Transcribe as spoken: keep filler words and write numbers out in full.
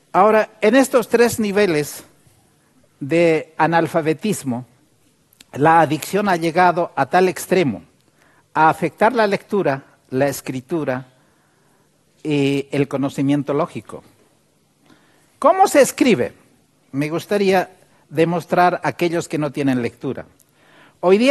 Ahora, en estos tres niveles de analfabetismo, la adicción ha llegado a tal extremo a afectar la lectura, la escritura y el conocimiento lógico. ¿Cómo se escribe? Me gustaría demostrar a aquellos que no tienen lectura. Hoy día